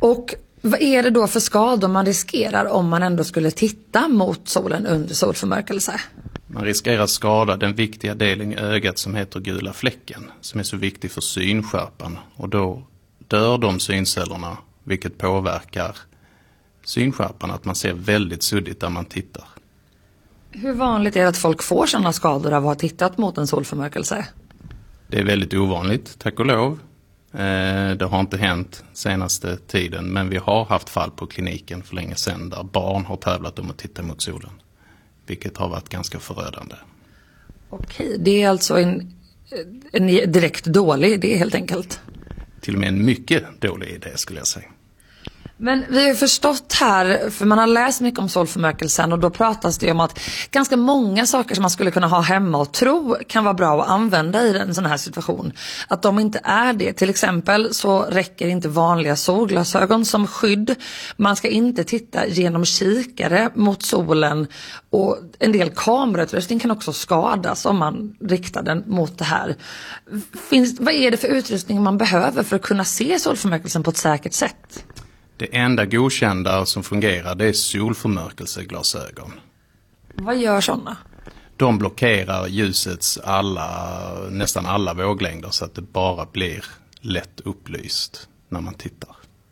Och vad är det då för skador man riskerar om man ändå skulle titta mot solen under solförmörkelse? Man riskerar skada den viktiga delen i ögat som heter gula fläcken, som är så viktig för synskärpan. Och då dör de syncellerna, vilket påverkar synskärpan, att man ser väldigt suddigt där man tittar. Hur vanligt är det att folk får sådana skador av att ha tittat mot en solförmörkelse? Det är väldigt ovanligt, tack och lov. Det har inte hänt senaste tiden, men vi har haft fall på kliniken för länge sedan där barn har tävlat om att titta mot solen. Vilket har varit ganska förödande. Okej, det är alltså en direkt dålig idé helt enkelt. Till och med en mycket dålig idé skulle jag säga. Men vi har förstått här, för man har läst mycket om solförmörkelsen och då pratas det om att ganska många saker som man skulle kunna ha hemma och tro kan vara bra att använda i en sån här situation. Att de inte är det. Till exempel så räcker inte vanliga solglasögon som skydd. Man ska inte titta genom kikare mot solen och en del kamerautrustning kan också skadas om man riktar den mot det här. Vad är det för utrustning man behöver för att kunna se solförmörkelsen på ett säkert sätt? Det enda godkända som fungerar, det är solförmörkelseglasögon. Vad gör sådana? De blockerar ljusets nästan alla våglängder så att det bara blir lätt upplyst när man tittar.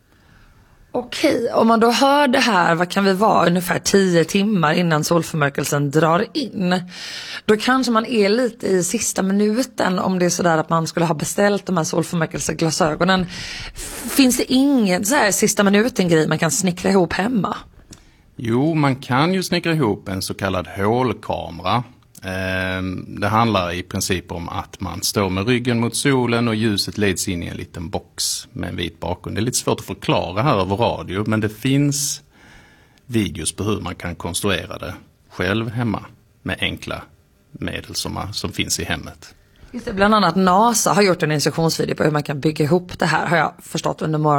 Okej, om man då hör det här, vad kan vi vara, ungefär 10 timmar innan solförmörkelsen drar in. Då kanske man är lite i sista minuten om det är sådär att man skulle ha beställt de här solförmörkelseglasögonen. Finns det ingen så här sista minuten-grej man kan snickra ihop hemma? Jo, man kan ju snickra ihop en så kallad hålkamera. Det handlar i princip om att man står med ryggen mot solen och ljuset leds in i en liten box med en vit bakgrund. Det är lite svårt att förklara här över radio, men det finns videos på hur man kan konstruera det själv hemma med enkla medel som finns i hemmet. Just det, bland annat NASA har gjort en instruktionsvideo på hur man kan bygga ihop det här, har jag förstått under morgonen.